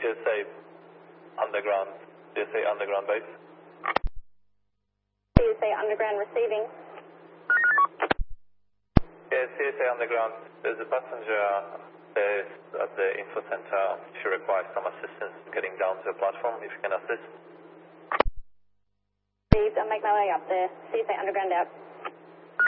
CSA underground base. CSA underground receiving. Yeah, CSA underground. There's a passenger there at the info center. She requires some assistance getting down to the platform. If you can assist. I'll make my way up there. CSA underground out.